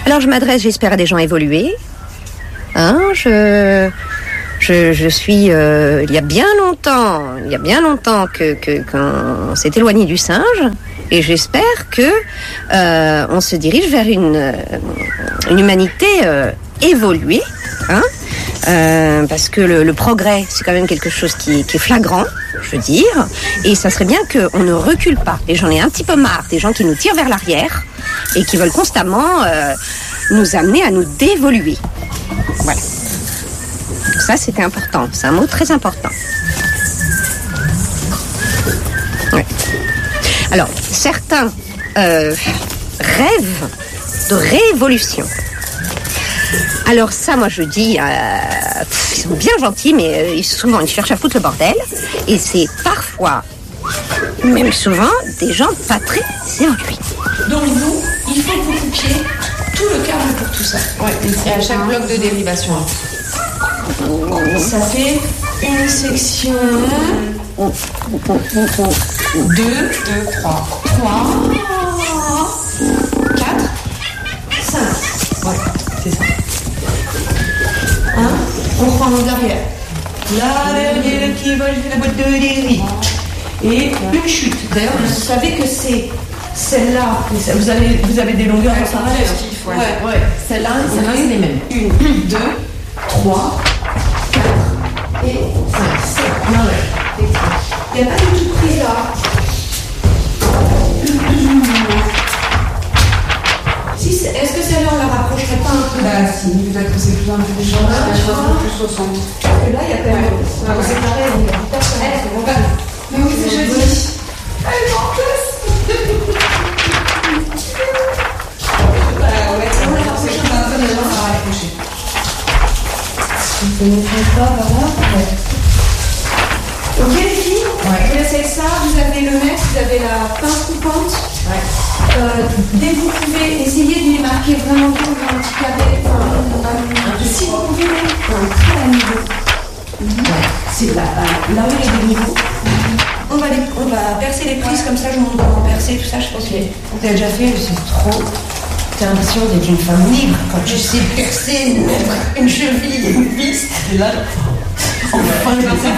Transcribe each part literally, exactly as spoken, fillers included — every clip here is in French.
Alors je m'adresse, j'espère, à des gens évolués. Hein, je, je, je suis, euh, il y a bien longtemps, il y a bien longtemps que, que qu'on s'est éloigné du singe, et j'espère que euh, on se dirige vers une, une humanité euh, évoluée, hein, euh, parce que le, le progrès, c'est quand même quelque chose qui, qui est flagrant, je veux dire, et ça serait bien qu'on ne recule pas. Et j'en ai un petit peu marre des gens qui nous tirent vers l'arrière et qui veulent constamment euh, nous amener à nous dévoluer. Voilà. Ça, c'était important. C'est un mot très important. Ouais. Alors, certains euh, rêvent de révolution. Alors ça, moi, je dis, euh, pff, ils sont bien gentils, mais euh, souvent, ils cherchent à foutre le bordel. Et c'est parfois, même souvent, des gens pas très évolués. Donc vous, il faut que vous coupiez tout le câble pour tout ça. Ouais, et à chaque bloc de dérivation. Ça fait une section. Deux, deux, trois. Trois. Quatre. Cinq. Ouais, c'est ça. Hein? On prend en arrière. L'arrière qui va jusqu'à la boîte de dérive. Et une chute. D'ailleurs, vous savez que c'est celle-là. Vous avez, vous avez des longueurs en parallèle. Ouais, ouais. ouais. Celle-là, celle-là, c'est les mêmes. Une, deux, trois, quatre et cinq. Sept. Ah ouais. Il n'y a pas du tout pris là. Si, est-ce que celle-là, on la rapprocherait pas un peu? Bah si, peut-être que c'est plus intelligent. Ah, je pense que plus au centre. Parce que là, il y a quand même... Ouais, ouais. C'est pareil, il y a personne. On va... Mais oui, c'est joli. Elle est en place. Bah ouais, c'est vrai, c'est plus intelligent à rapprocher. Je ne sais pas, voilà. Ouais. Ok les filles, ouais. Vous laissez ça, vous avez le mètre, vous avez la pince coupante. Ouais. Euh, dès que vous pouvez essayer de les marquer vraiment bien dans un petit carré, enfin, un, si vous pouvez mettre un trait à niveau. Mm-hmm. Ouais. C'est là, là où il y a des niveaux. Mm-hmm. On, va les, on va percer les prises comme ça, je vous montre comment percer, tout ça, je pense que vous avez déjà fait, c'est trop. T'as l'impression d'être une femme libre quand tu sais percer, mettre une cheville et une vis. Et là, enfin, je sais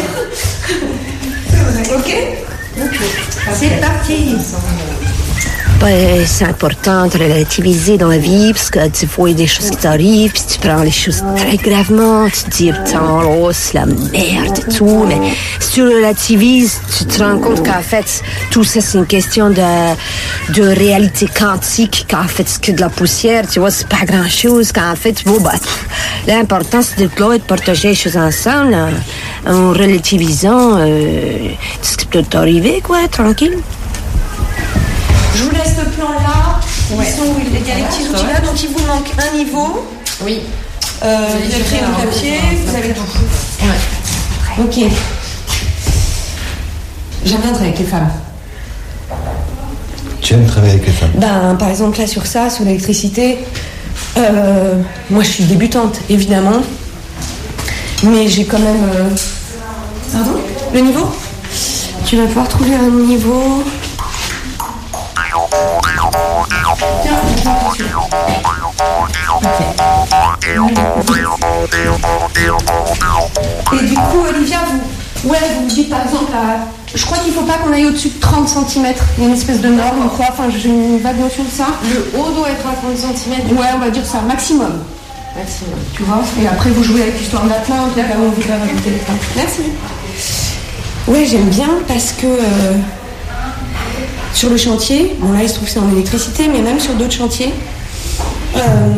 faire. Ok? Ok. C'est parti. Ben, c'est important de relativiser dans la vie parce que tu vois des choses qui t'arrivent puis tu prends les choses très gravement, tu te dis putain oh, c'est la merde et tout, mais si tu relativises tu te rends compte qu'en fait tout ça c'est une question de, de réalité quantique, qu'en fait c'est que de la poussière, tu vois, c'est pas grand chose, qu'en fait bon bah l'important c'est d'être là et de partager les choses ensemble en, en relativisant euh, ce qui peut t'arriver quoi, tranquille. Je vous laisse le plan là. Ouais. Ils sont, il y a les petits outils là, donc il vous manque un niveau. Oui. Euh, vous avez écrit un papier, vous avez tout. Ouais. Ok. J'aime bien travailler avec les femmes. Tu aimes travailler avec les femmes? Ben, par exemple, là sur ça, sur l'électricité, euh, moi je suis débutante, évidemment. Mais j'ai quand même. Euh... Pardon? Le niveau? Tu vas pouvoir trouver un niveau. Et du coup, Olivia, vous, ouais, vous dites par exemple, à, je crois qu'il ne faut pas qu'on aille au-dessus de trente centimètres. Il y a une espèce de norme, quoi. Enfin, j'ai une vague notion de ça. Le haut doit être à trente centimètres. Ouais, on va dire ça, maximum. Maximum. Tu vois. Et après, vous jouez avec l'histoire de la plante, là, où on voudrait rajouter les plantes. Merci. Ouais, j'aime bien parce que. Euh, Sur le chantier, bon là il se trouve que c'est en électricité, mais même sur d'autres chantiers, euh,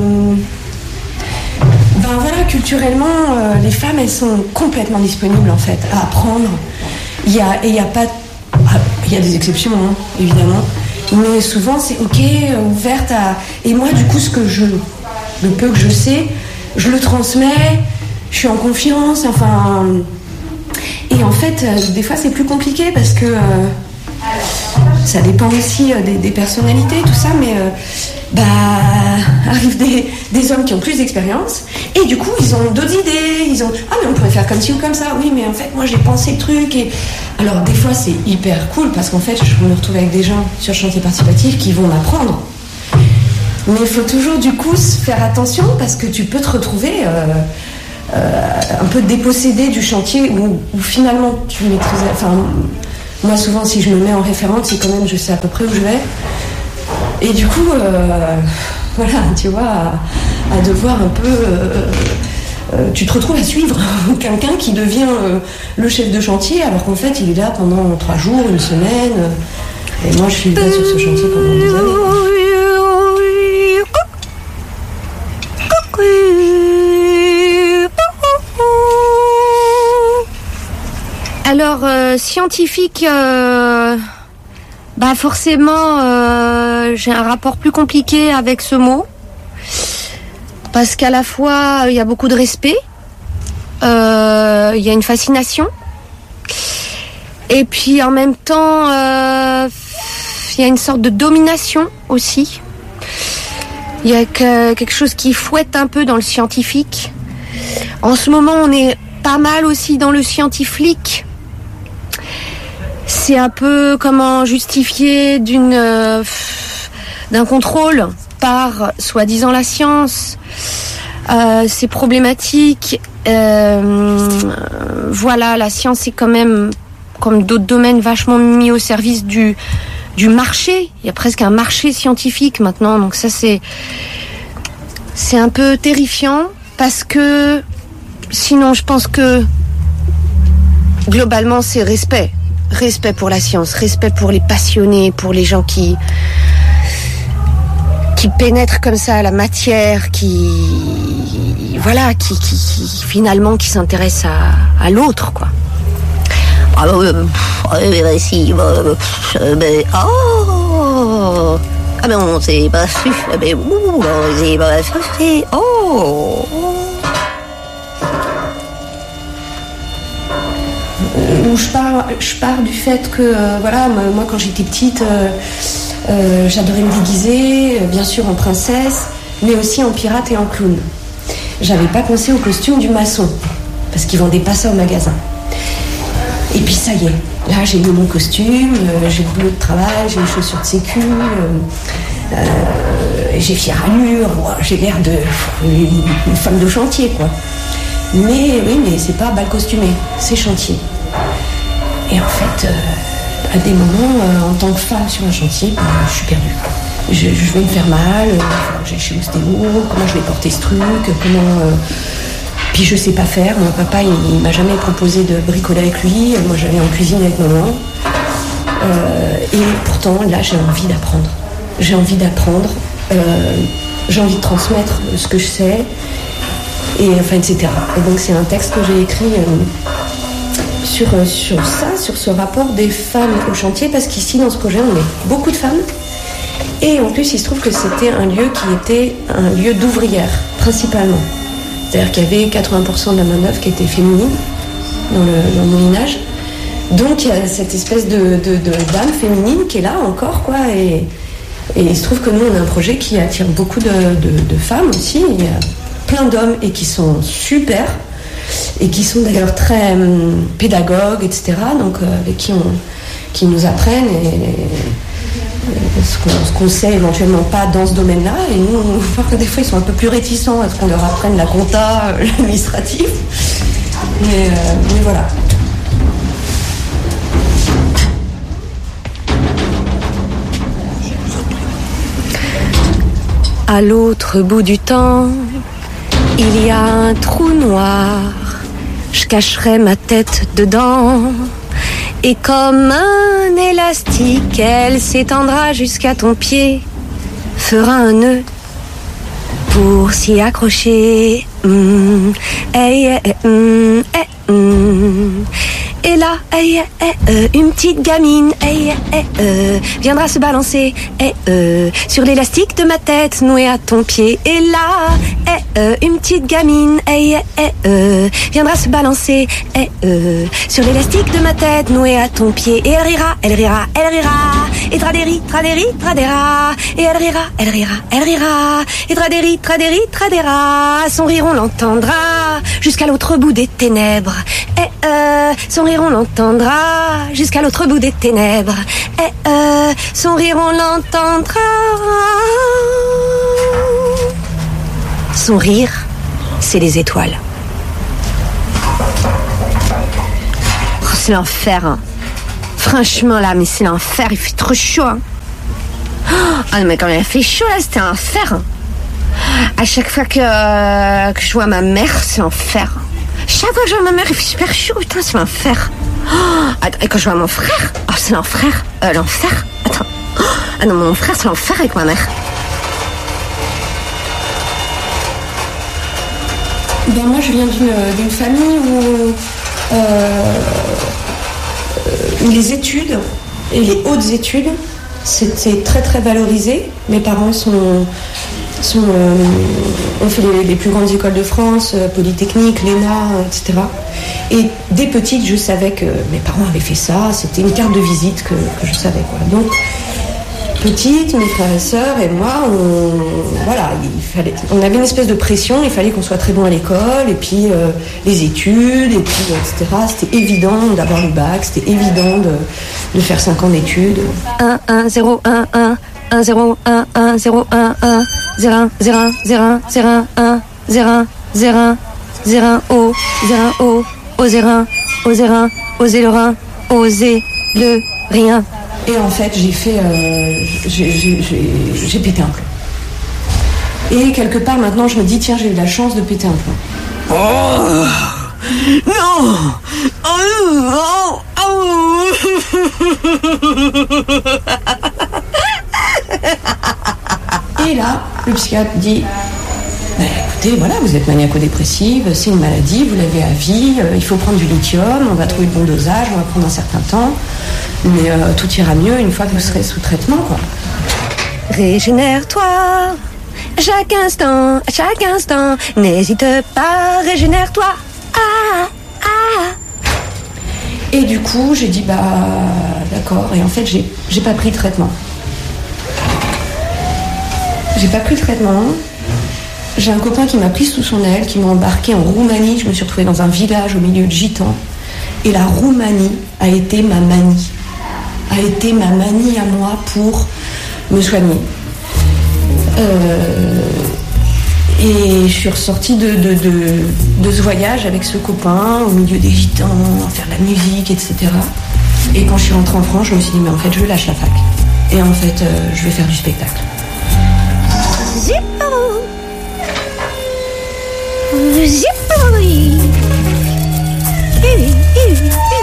ben voilà, culturellement, euh, les femmes elles sont complètement disponibles en fait à apprendre. Il y a, et il y a pas, il y a des exceptions hein, évidemment, mais souvent c'est ok, ouverte à. Et moi du coup ce que je, le peu que je sais, je le transmets, je suis en confiance, enfin. Et en fait, euh, des fois c'est plus compliqué parce que. Euh, Ça dépend aussi euh, des, des personnalités, tout ça, mais euh, bah, arrivent des, des hommes qui ont plus d'expérience et du coup ils ont d'autres idées, ils ont ah mais on pourrait faire comme ci ou comme ça, oui mais en fait moi j'ai pensé le truc et alors des fois c'est hyper cool parce qu'en fait je me retrouve avec des gens sur chantier participatif qui vont m'apprendre Mais il faut toujours du coup faire attention parce que tu peux te retrouver euh, euh, un peu dépossédé du chantier où, où finalement tu maîtrises. Enfin, moi souvent si je me mets en référente, c'est quand même je sais à peu près où je vais. Et du coup, euh, voilà, tu vois, à, à devoir un peu. Euh, euh, tu te retrouves à suivre quelqu'un qui devient euh, le chef de chantier alors qu'en fait il est là pendant trois jours, une semaine. Et moi je suis là sur ce chantier pendant des années. Alors, euh, scientifique, euh, bah forcément, euh, j'ai un rapport plus compliqué avec ce mot. Parce qu'à la fois, il y a beaucoup de respect, euh, il y a une fascination. Et puis, en même temps, euh, il y a une sorte de domination aussi. Il y a que, quelque chose qui fouette un peu dans le scientifique. En ce moment, on est pas mal aussi dans le scientifique. C'est un peu comment justifier d'une, euh, d'un contrôle par soi-disant la science. Euh, c'est problématique. Euh, voilà, la science est quand même, comme d'autres domaines, vachement mis au service du, du marché. Il y a presque un marché scientifique maintenant. Donc ça, c'est, c'est un peu terrifiant parce que sinon, je pense que globalement, c'est respect. Respect pour la science, respect pour les passionnés, pour les gens qui qui pénètrent comme ça la matière, qui voilà, qui, qui, qui finalement qui s'intéressent à, à l'autre, quoi. Ah euh, euh, si, euh, euh, oh ah ben on s'est pas su, mais ouh, c'est pas su, oh. Où je pars, je pars du fait que, euh, voilà, moi quand j'étais petite, euh, euh, j'adorais me déguiser, bien sûr en princesse, mais aussi en pirate et en clown. J'avais pas pensé au costume du maçon, parce qu'ils vendaient pas ça au magasin. Et puis ça y est, là j'ai eu mon costume, euh, j'ai le boulot de travail, j'ai les chaussures de sécu, euh, euh, j'ai fière allure, moi, j'ai l'air de une, une femme de chantier, quoi. Mais oui, mais c'est pas bal costumé, c'est chantier. Et en fait, euh, à des moments, euh, en tant que femme sur un chantier, bah, je suis perdue. Je, je vais me faire mal, euh, j'ai chez l'ostéo, comment je vais porter ce truc, comment... Euh... Puis je sais pas faire, mon papa il, il m'a jamais proposé de bricoler avec lui, moi j'allais en cuisine avec maman. Euh, et pourtant, là j'ai envie d'apprendre. J'ai envie d'apprendre, euh, j'ai envie de transmettre ce que je sais, et enfin, et cetera. Et donc c'est un texte que j'ai écrit... Euh, Sur, sur ça, sur ce rapport des femmes au chantier, parce qu'ici dans ce projet on est beaucoup de femmes et en plus il se trouve que c'était un lieu qui était un lieu d'ouvrières principalement, c'est-à-dire qu'il y avait quatre-vingts pour cent de la main d'œuvre qui était féminine dans le, dans le moulinage, donc il y a cette espèce de, de, de d'âme féminine qui est là encore, quoi, et, et il se trouve que nous on a un projet qui attire beaucoup de, de, de femmes aussi, il y a plein d'hommes et qui sont super et qui sont d'ailleurs très hum, pédagogues, et cetera. Donc euh, avec qui on, qui nous apprennent et, et ce, qu'on, ce qu'on sait éventuellement pas dans ce domaine-là. Et nous, on voit que des fois ils sont un peu plus réticents à ce qu'on leur apprenne la compta, euh, l'administratif. Mais, euh, mais voilà. À l'autre bout du temps, il y a un trou noir. Je cacherai ma tête dedans. Et comme un élastique, elle s'étendra jusqu'à ton pied. Fera un nœud pour s'y accrocher. Mmh. Hey, hey, mmh. Hey, mmh. Et là, hey, hey, euh, une petite gamine, hey, hey, euh, viendra se balancer, hey, euh, sur l'élastique de ma tête nouée à ton pied. Et là, hey, euh, une petite gamine, hey, hey, euh, viendra se balancer, hey, euh, sur l'élastique de ma tête nouée à ton pied. Et elle rira, elle rira, elle rira, et tradéri, tradéri, tradéra. Et elle rira, elle rira, elle rira, et tradéri, tradéri, tradéra. Son rire on l'entendra jusqu'à l'autre bout des ténèbres. Et euh, son rire on l'entendra jusqu'à l'autre bout des ténèbres. Et euh, son rire on l'entendra. Son rire, c'est les étoiles. Oh, c'est l'enfer. Hein. Franchement, là, mais c'est l'enfer. Il fait trop chaud. Hein. Ah non, mais quand il a fait chaud, là, c'était l'enfer. Hein. À chaque fois que, euh, que je vois ma mère, c'est l'enfer. Chaque fois que je vois ma mère, il fait super chaud. Putain, c'est l'enfer. Oh, attends, et quand je vois mon frère, oh, c'est l'enfer. Euh, l'enfer. Attends. Oh, ah non, mon frère, c'est l'enfer avec ma mère. Ben moi, je viens d'une, d'une famille où, euh, où les études et les hautes études, c'était très très valorisé. Mes parents sont, sont, euh, ont fait les, les plus grandes écoles de France, euh, Polytechnique, l'E N A, et cetera. Et dès petite, je savais que mes parents avaient fait ça. C'était une carte de visite que, que je savais, quoi. Donc, petite, mes frères et sœurs et moi, on, voilà, il fallait, on avait une espèce de pression, il fallait qu'on soit très bon à l'école, et puis euh, les études, et puis et cetera. C'était évident d'avoir le bac, c'était évident de, de faire cinq ans d'études. un, un, zéro, un, un, un, zéro, un, un, zéro, un, un, zéro, zéro, zéro, zéro, un, zéro, zéro, zéro, O, zéro, O, O, zéro, O, zéro, oser le rein, oser le rien. Et en fait, j'ai fait, euh, j'ai, j'ai, j'ai, j'ai pété un plomb. Et quelque part, maintenant, je me dis, tiens, j'ai eu la chance de péter un plomb. Oh non. Oh, oh, oh. Et là, le psychiatre dit, bah, écoutez, voilà, vous êtes maniaco-dépressive, c'est une maladie, vous l'avez à vie, euh, il faut prendre du lithium, on va trouver le bon dosage, on va prendre un certain temps. Mais euh, tout ira mieux une fois que vous serez sous traitement, quoi. Régénère-toi, chaque instant, à chaque instant, n'hésite pas, régénère-toi. Ah, ah. Et du coup, j'ai dit, bah, d'accord. Et en fait, j'ai, j'ai pas pris le traitement. J'ai pas pris le traitement. J'ai un copain qui m'a pris sous son aile, qui m'a embarqué en Roumanie. Je me suis retrouvée dans un village au milieu de gitans. Et la Roumanie a été ma manie. a été ma manie à moi pour me soigner. Euh, et je suis ressortie de, de, de, de ce voyage avec ce copain au milieu des gitans, à faire de la musique, et cetera. Et quand je suis rentrée en France, je me suis dit, mais en fait, je lâche la fac. Et en fait, euh, je vais faire du spectacle. Zippo. Zippo.